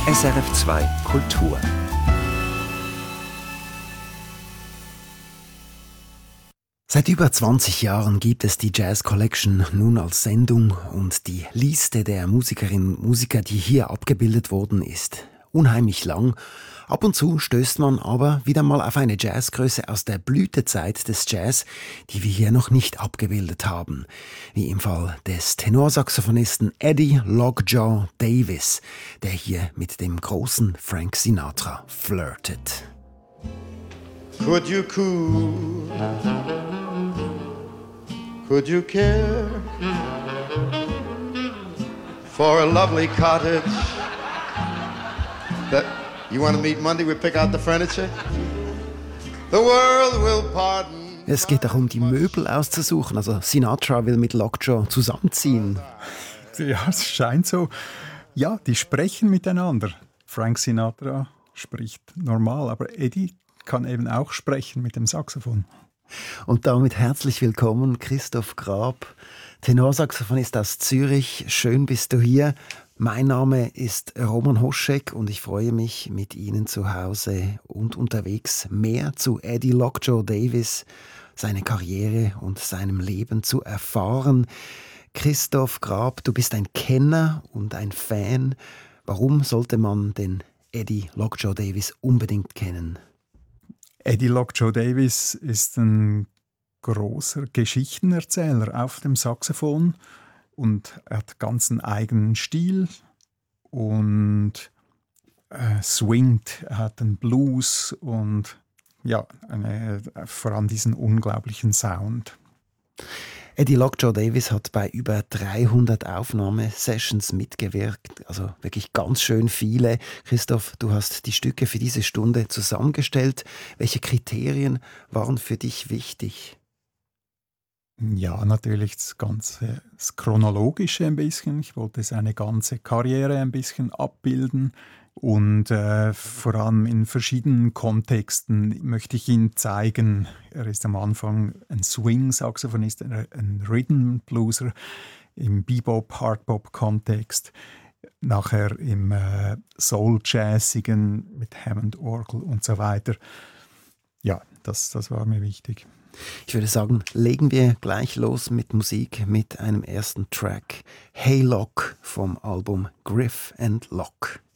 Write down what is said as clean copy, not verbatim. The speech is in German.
SRF2 Kultur. Seit über 20 Jahren gibt es die Jazz Collection nun als Sendung und die Liste der Musikerinnen und Musiker, die hier abgebildet wurden, ist unheimlich lang. Ab und zu stößt man aber wieder mal auf eine Jazzgröße aus der Blütezeit des Jazz, die wir hier noch nicht abgebildet haben. Wie im Fall des Tenorsaxophonisten Eddie Lockjaw Davis, der hier mit dem großen Frank Sinatra flirtet. Could you could you care for a lovely cottage that you want to meet Monday? We pick out the furniture. The world will pardon. Es geht darum, die Möbel auszusuchen. Also Sinatra will mit Lockjaw zusammenziehen. Ja, es scheint so. Ja, die sprechen miteinander. Frank Sinatra spricht normal, aber Eddie kann eben auch sprechen mit dem Saxophon. Und damit herzlich willkommen, Christoph Grab, Tenorsaxophonist aus Zürich. Schön bist du hier. Mein Name ist Roman Hoschek und ich freue mich, mit Ihnen zu Hause und unterwegs mehr zu Eddie Lockjaw Davis, seine Karriere und seinem Leben zu erfahren. Christoph Grab, du bist ein Kenner und ein Fan. Warum sollte man den Eddie Lockjaw Davis unbedingt kennen? Eddie Lockjaw Davis ist ein großer Geschichtenerzähler auf dem Saxophon und er hat ganz einen eigenen Stil und swingt, er hat einen Blues und ja, vor allem diesen unglaublichen Sound. Eddie Lockjaw Davis hat bei über 300 Aufnahmesessions mitgewirkt, also wirklich ganz schön viele. Christoph, du hast die Stücke für diese Stunde zusammengestellt. Welche Kriterien waren für dich wichtig? Ja, natürlich das Chronologische ein bisschen. Ich wollte seine ganze Karriere ein bisschen abbilden. Und vor allem in verschiedenen Kontexten möchte ich ihn zeigen. Er ist am Anfang ein Swing-Saxophonist, ein Rhythm-Blueser im Bebop-Hardbop-Kontext. Nachher im Soul-Jazzigen mit Hammond-Orgel und so weiter. Ja, das war mir wichtig. Ich würde sagen, legen wir gleich los mit Musik, mit einem ersten Track. Hey Lock vom Album Griff and Lock.